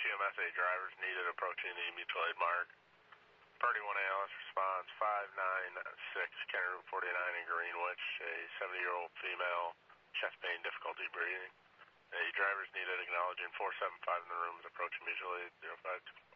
QMSA drivers needed approaching the mutual aid mark. Party 1 ALS response 596, County Route 49 in Greenwich, a 70-year-old female, chest pain, difficulty breathing. A drivers needed acknowledging 475 in the room is approaching mutual aid 05.